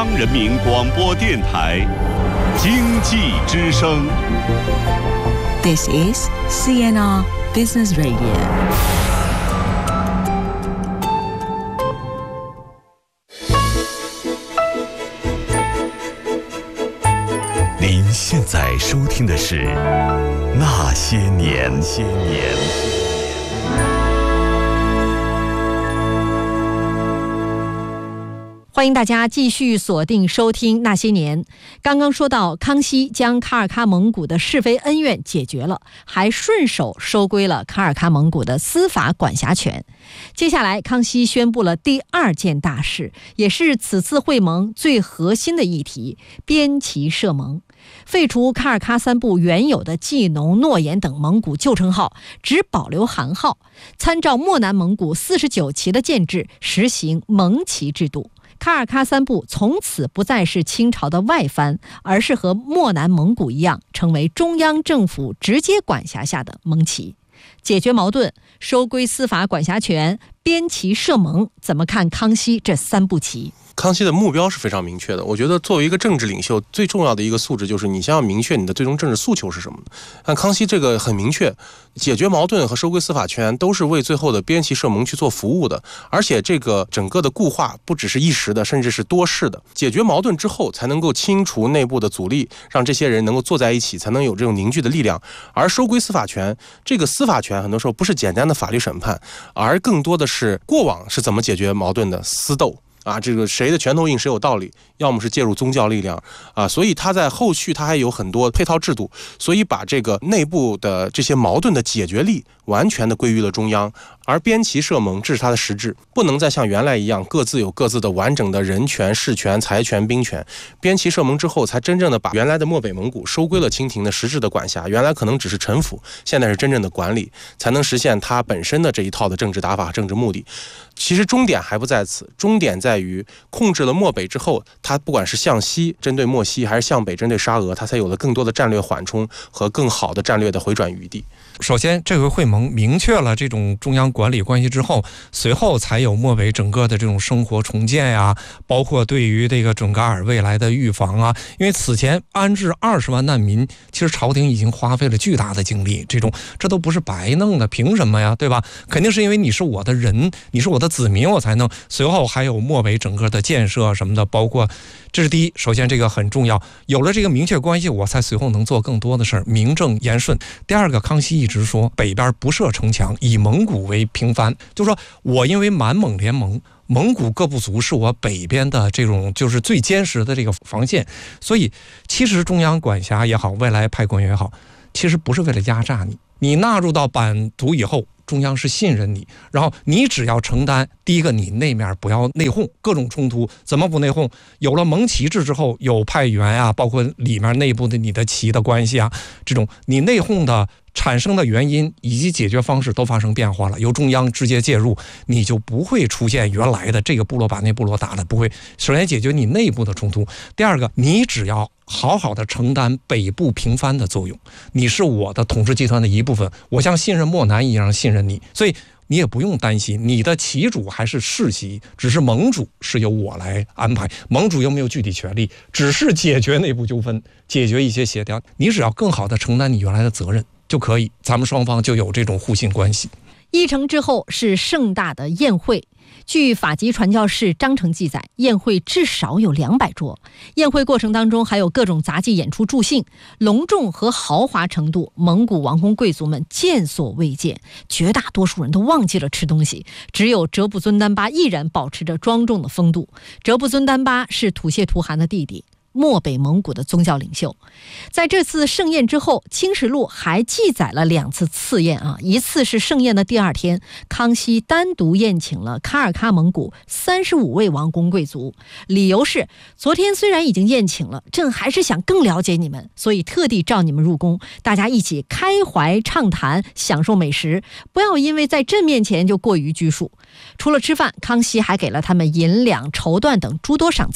央人民广播电台经济之声。 This is CNR Business Radio。 您现在收听的是《那些年》。 欢迎大家继续锁定收听《那些年》。刚刚说到，康熙将卡尔喀蒙古的是非恩怨解决了，还顺手收归了卡尔喀蒙古的司法管辖权。接下来，康熙宣布了第二件大事，也是此次会盟最核心的议题——边旗设盟。废除卡尔喀三部原有的冀农、诺言等蒙古旧称号，只保留汗号，参照漠南蒙古49旗的建制，实行蒙旗制度。卡尔喀三部从此不再是清朝的外藩，而是和漠南蒙古一样，成为中央政府直接管辖下的蒙旗。解决矛盾，收归司法管辖权，边旗设盟，怎么看康熙这三步棋？ 康熙的目标是非常明确的。我觉得作为一个政治领袖，最重要的一个素质就是你先要明确你的最终政治诉求是什么。但康熙这个很明确，解决矛盾和收归司法权都是为最后的边旗设盟去做服务的，而且这个整个的固化不只是一时的，甚至是多事的。解决矛盾之后，才能够清除内部的阻力，让这些人能够坐在一起，才能有这种凝聚的力量。而收归司法权，这个司法权很多时候不是简单的法律审判，而更多的是过往是怎么解决矛盾的私斗。这个谁的拳头硬谁有道理，要么是介入宗教力量所以他在后续他还有很多配套制度，所以把这个内部的这些矛盾的解决力完全的归于了中央。而边旗设盟，这是它的实质，不能再像原来一样各自有各自的完整的人权、事权、财权、兵权。边旗设盟之后，才真正的把原来的漠北蒙古收归了清廷的实质的管辖。原来可能只是臣服，现在是真正的管理，才能实现它本身的这一套的政治打法、政治目的。其实终点还不在此，终点在于控制了漠北之后，它不管是向西针对漠西，还是向北针对沙俄，它才有了更多的战略缓冲和更好的战略的回转余地。 首先，这回会盟明确了这种中央管理关系之后，随后才有漠北整个的这种生活重建呀，包括对于这个准噶尔未来的预防啊。因为此前安置20万难民，其实朝廷已经花费了巨大的精力，这都不是白弄的，凭什么呀，对吧？肯定是因为你是我的人，你是我的子民，我才弄。随后还有漠北整个的建设什么的，包括这是第一。首先这个很重要，有了这个明确关系，我才随后能做更多的事儿，名正言顺。第二个，康熙一直说北边不设城墙，以蒙古为平藩，就是说我因为满蒙联盟，蒙古各部族是我北边的这种就是最坚实的这个防线，所以其实中央管辖也好，未来派官员也好，其实不是为了压榨你，你纳入到版图以后，中央是信任你，然后你只要承担，第一个你那面不要内讧，各种冲突怎么不内讧？有了蒙旗制之后，有派员啊，包括里面内部的你的旗的关系啊，这种你内讧的产生的原因以及解决方式都发生变化了，由中央直接介入，你就不会出现原来的这个部落把那部落打的，不会。首先解决你内部的冲突，第二个，你只要好好的承担北部平藩的作用，你是我的统治集团的一部分，我像信任漠南一样信任你，所以你也不用担心你的旗主还是世袭，只是盟主是由我来安排，盟主又没有具体权利，只是解决内部纠纷，解决一些协调，你只要更好的承担你原来的责任就可以，咱们双方就有这种互信关系。 议程之后是盛大的宴会。据法籍传教士章程记载，宴会至少有200桌。宴会过程当中还有各种杂技演出助兴，隆重和豪华程度，蒙古王公贵族们见所未见，绝大多数人都忘记了吃东西，只有哲布尊丹巴依然保持着庄重的风度。哲布尊丹巴是吐谢图汗的弟弟，漠北蒙古的宗教领袖。在这次盛宴之后，《清实录》还记载了2次赐宴一次是盛宴的第2天，康熙单独宴请了卡尔喀蒙古35位王公贵族，理由是昨天虽然已经宴请了，朕还是想更了解你们，所以特地召你们入宫，大家一起开怀畅谈，享受美食，不要因为在朕面前就过于拘束。除了吃饭，康熙还给了他们银两、绸缎等诸多赏赐。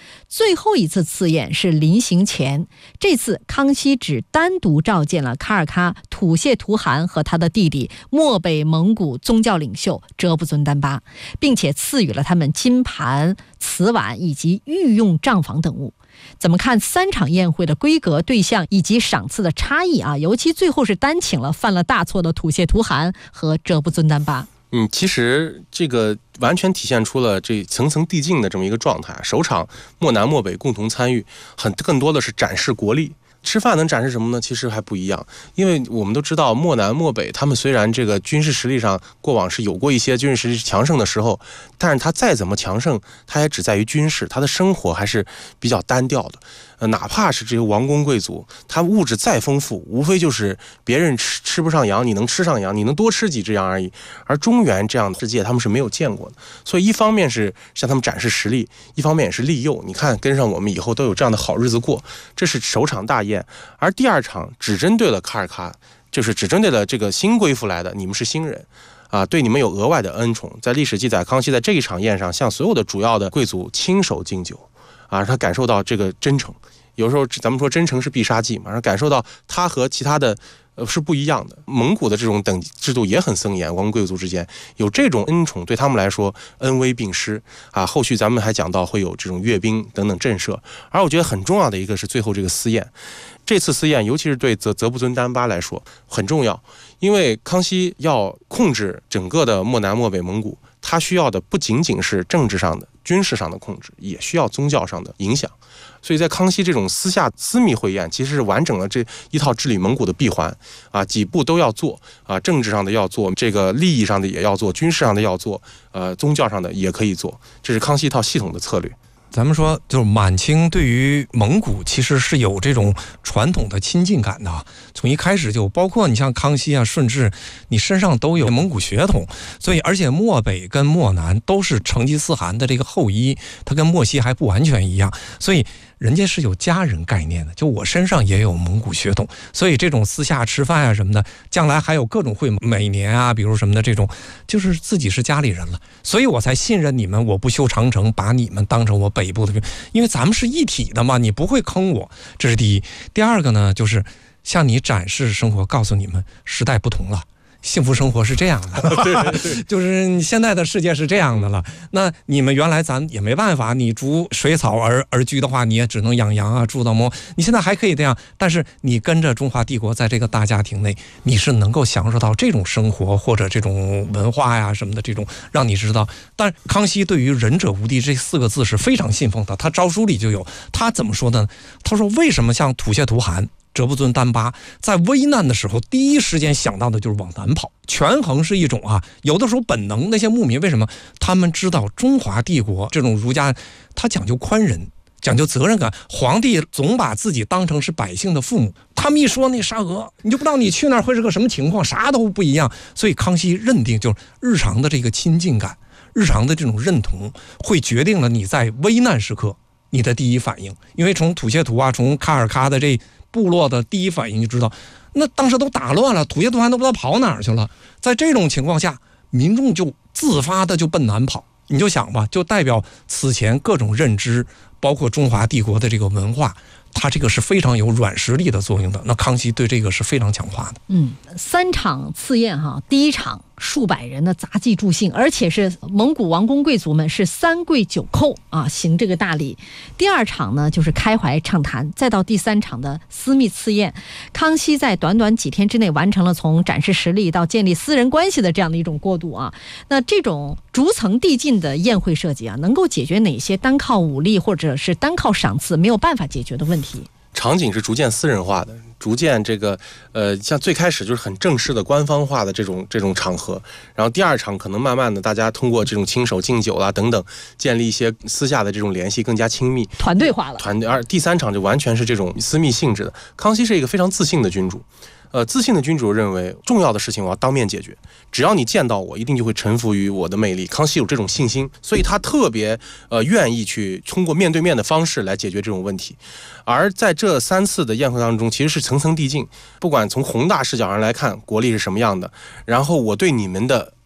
最后一次赐宴是临行前，这次康熙只单独召见了卡尔喀吐谢图汗和他的弟弟漠北蒙古宗教领袖哲布尊丹巴，并且赐予了他们金盘、瓷碗以及御用账房等物。怎么看3场宴会的规格、对象以及赏赐的差异啊？尤其最后是单请了犯了大错的吐谢图汗和哲布尊丹巴。 其实这个完全体现出了这层层递进的这么一个状态。首场漠南漠北共同参与，更多的是展示国力。吃饭能展示什么呢？其实还不一样，因为我们都知道漠南漠北他们虽然这个军事实力上过往是有过一些军事实力强盛的时候，但是他再怎么强盛，他也只在于军事，他的生活还是比较单调的。哪怕是这些王公贵族，他物质再丰富，无非就是别人吃不上羊，你能吃上羊，你能多吃几只羊而已。而中原这样的世界他们是没有见过的，所以一方面是向他们展示实力，一方面也是利诱，你看跟上我们以后都有这样的好日子过。这是首场大宴。而第2场只针对了卡尔喀，就是只针对了这个新归附来的，你们是新人啊，对你们有额外的恩宠。在历史记载，康熙在这一场宴上向所有的主要的贵族亲手敬酒啊，他感受到这个真诚。有时候咱们说真诚是必杀技嘛，感受到他和其他的是不一样的。蒙古的这种等级制度也很森严，王公贵族之间有这种恩宠，对他们来说恩威并施啊。后续咱们还讲到会有这种阅兵等等震慑。而我觉得很重要的一个是最后这个私宴，这次私宴尤其是对哲布尊丹巴来说很重要，因为康熙要控制整个的漠南漠北蒙古，他需要的不仅仅是政治上的军事上的控制，也需要宗教上的影响。所以在康熙这种私下私密会宴，其实是完整了这一套治理蒙古的闭环啊，几步都要做啊，政治上的要做，这个利益上的也要做，军事上的要做，宗教上的也可以做，这是康熙一套系统的策略。 咱们说，就是满清对于蒙古其实是有这种传统的亲近感的，从一开始就包括你像康熙啊、顺治，你身上都有蒙古血统，所以而且漠北跟漠南都是成吉思汗的这个后裔，它跟漠西还不完全一样，所以人家是有家人概念的，就我身上也有蒙古血统，所以这种私下吃饭啊什么的，将来还有各种会，每年啊，比如什么的这种，就是自己是家里人了，所以我才信任你们，我不修长城，把你们当成我北部的，因为咱们是一体的嘛，你不会坑我，这是第一。第二个呢，就是向你展示生活，告诉你们时代不同了。幸福生活是这样的，就是你现在的世界是这样的了。那你们原来咱也没办法，你逐水草而居的话，你也只能养羊啊，住到猫。你现在还可以这样，但是你跟着中华帝国在这个大家庭内，你是能够享受到这种生活或者这种文化呀什么的，这种让你知道。但康熙对于仁者无敌这4个字是非常信奉的，他诏书里就有。他怎么说呢？他说为什么像吐谢图汗、哲布尊丹巴在危难的时候第一时间想到的就是往南跑，权衡是一种有的时候本能。那些牧民为什么他们知道中华帝国这种儒家他讲究宽仁，讲究责任感，皇帝总把自己当成是百姓的父母，他们一说那沙俄，你就不知道你去那儿会是个什么情况，啥都不一样。所以康熙认定就是日常的这个亲近感，日常的这种认同会决定了你在危难时刻你的第一反应。因为从吐谢图啊，从卡尔喀的这部落的第一反应就知道，那当时都打乱了，吐谢图汗都不知道跑哪儿去了。在这种情况下，民众就自发的就奔南跑。你就想吧，就代表此前各种认知，包括中华帝国的这个文化，它这个是非常有软实力的作用的。那康熙对这个是非常强化的。 3场赐宴第一场数百人的杂技助兴，而且是蒙古王公贵族们是3跪9叩行这个大礼。第2场呢就是开怀畅谈，再到第3场的私密赐宴。康熙在短短几天之内完成了从展示实力到建立私人关系的这样的一种过渡那这种逐层递进的宴会设计能够解决哪些单靠武力或者是单靠赏赐没有办法解决的问题？ 场景是逐渐私人化的，逐渐这个像最开始就是很正式的官方化的这种场合，然后第2场可能慢慢的大家通过这种亲手敬酒啦等等，建立一些私下的这种联系，更加亲密， 团队化了。 而第3场就完全是这种私密性质的。康熙是一个非常自信的君主。自信的君主认为重要的事情我要当面解决，只要你见到我，一定就会臣服于我的魅力。康熙有这种信心，所以他特别愿意去通过面对面的方式来解决这种问题。而在这3次的宴会当中，其实是层层递进，不管从宏大视角上来看国力是什么样的，然后我对你们的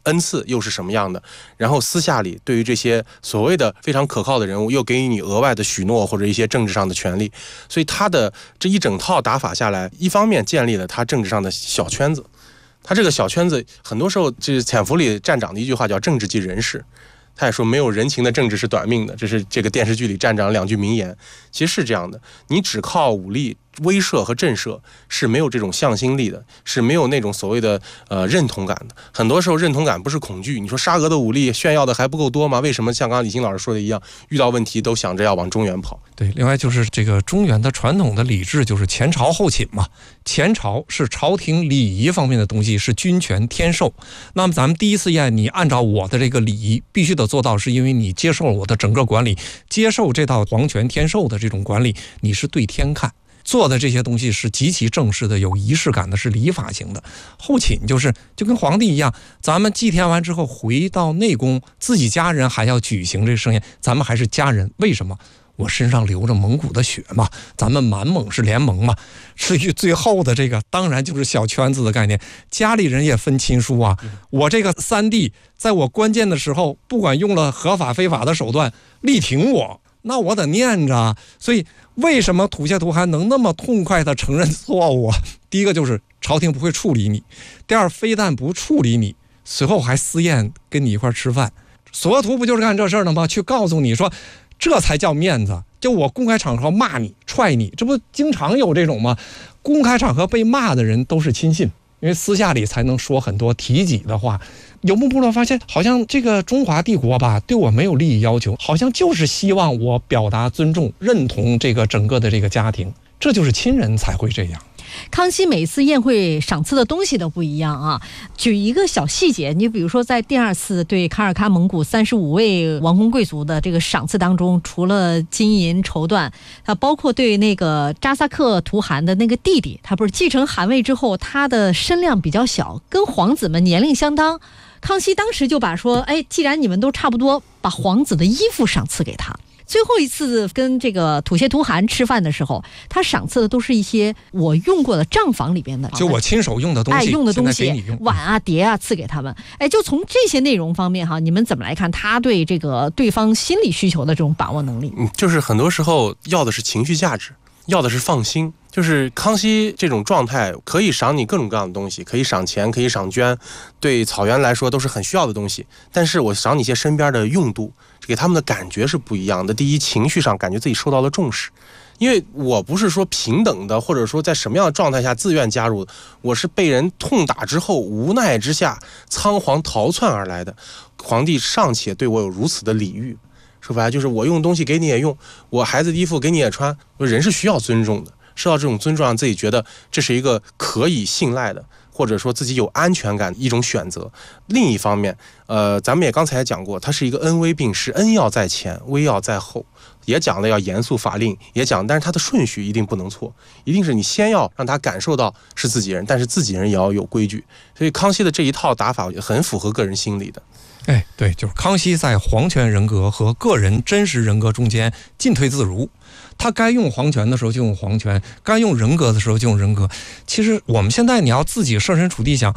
恩赐又是什么样的，然后私下里对于这些所谓的非常可靠的人物又给予你额外的许诺或者一些政治上的权利。所以他的这一整套打法下来，一方面建立了他政治上的小圈子，他这个小圈子很多时候就是潜伏里站长的一句话叫政治即人事，他也说没有人情的政治是短命的，这是这个电视剧里站长2句名言。其实是这样的，你只靠武力威慑和震慑是没有这种向心力的，是没有那种所谓的认同感的。很多时候认同感不是恐惧，你说沙俄的武力炫耀的还不够多吗？为什么像刚刚李欣老师说的一样，遇到问题都想着要往中原跑？ 对，另外就是这个中原的传统的礼制就是前朝后寝嘛，前朝是朝廷礼仪方面的东西，是君权天授。那么咱们第一次宴，你按照我的这个礼仪必须得做到，是因为你接受了我的整个管理，接受这套皇权天授的这种管理，你是对天看。做的这些东西是极其正式的，有仪式感的，是礼法型的。后寝就跟皇帝一样，咱们祭天完之后回到内宫，自己家人还要举行这盛宴，咱们还是家人。为什么？我身上流着蒙古的血嘛，咱们满蒙是联盟嘛。至于最后的这个，当然就是小圈子的概念，家里人也分亲疏啊。我这个三弟在我关键的时候，不管用了合法非法的手段力挺我，那我得念着。所以为什么吐谢图汗能那么痛快地承认错误？第一个就是朝廷不会处理你，第二非但不处理你，随后还私宴跟你一块吃饭。索额图不就是干这事儿的吗？去告诉你说这才叫面子，就我公开场合骂你踹你，这不经常有这种吗？公开场合被骂的人都是亲信，因为私下里才能说很多提己的话。游牧部落发现好像这个中华帝国吧，对我没有利益要求，好像就是希望我表达尊重认同这个整个的这个家庭，这就是亲人才会这样。 康熙每次宴会赏赐的东西都不一样啊。举一个小细节，你比如说在第2次对卡尔喀蒙古35位王公贵族的这个赏赐当中，除了金银绸缎，它包括对那个扎萨克图汗的那个弟弟，他不是继承汗位之后，他的身量比较小，跟皇子们年龄相当。康熙当时就把说，既然你们都差不多，把皇子的衣服赏赐给他。最后一次跟这个吐谢图汗吃饭的时候，他赏赐的都是一些我用过的账房里边的， 就我亲手用的东西， 用的东西， 现在给你用， 碗啊碟啊赐给他们。就从这些内容方面哈，你们怎么来看他对这个对方心理需求的这种把握能力？ 就是很多时候要的是情绪价值，要的是放心。就是康熙这种状态，可以赏你各种各样的东西，可以赏钱，可以赏绢，对草原来说都是很需要的东西。但是我赏你一些身边的用度，给他们的感觉是不一样的。第一，情绪上感觉自己受到了重视，因为我不是说平等的，或者说在什么样的状态下自愿加入的，我是被人痛打之后无奈之下仓皇逃窜而来的。皇帝尚且对我有如此的礼遇，说白了就是我用东西给你也用，我孩子的衣服给你也穿，人是需要尊重的。受到这种尊重，让自己觉得这是一个可以信赖的，或者说自己有安全感的一种选择。另一方面，咱们也刚才讲过，它是一个恩威并施，恩要在前，威要在后，也讲了要严肃法令，也讲，但是它的顺序一定不能错，一定是你先要让他感受到是自己人，但是自己人也要有规矩。所以康熙的这一套打法很符合个人心理的。 对，就是康熙在皇权人格和个人真实人格中间进退自如。他该用皇权的时候就用皇权，该用人格的时候就用人格。其实我们现在你要自己设身处地想，